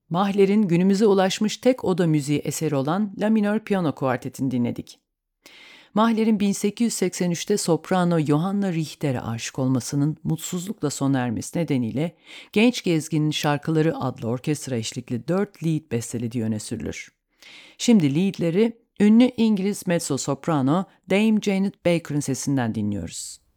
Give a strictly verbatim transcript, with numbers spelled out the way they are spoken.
Mahler'in günümüze ulaşmış tek oda müziği eseri olan La Minör Piyano Kuarteti'ni dinledik. Mahler'in bin sekiz yüz seksen üçte soprano Johanna Richter'e aşık olmasının mutsuzlukla sona ermesi nedeniyle Genç Gezgin'in Şarkıları adlı orkestra eşlikli dört lied bestelediği öne sürülür. Şimdi liedleri ünlü İngiliz mezzo soprano Dame Janet Baker'ın sesinden dinliyoruz.